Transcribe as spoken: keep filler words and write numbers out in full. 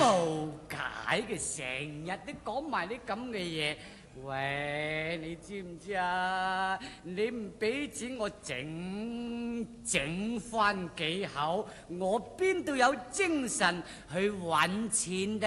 冇解嘅，成日都講埋啲咁嘅嘢。喂，你知唔知啊？你唔俾錢我整整翻幾口，我邊度有精神去揾錢得